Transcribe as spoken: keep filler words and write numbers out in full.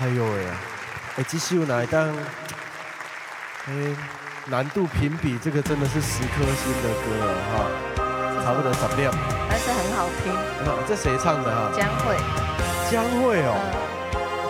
哎呦喂啊！哎，这首哪一当？哎，难度评比这个真的是十颗星的歌了哈，差不多十粒。 但是很好听。 那这谁唱的哈？ 江蕙。 江蕙哦。